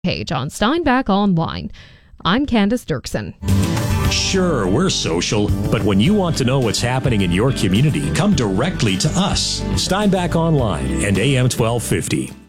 page on Steinbach Online. I'm Candace Dirksen. Sure, we're social, but when you want to know what's happening in your community, come directly to us. Steinbach Online and AM 1250.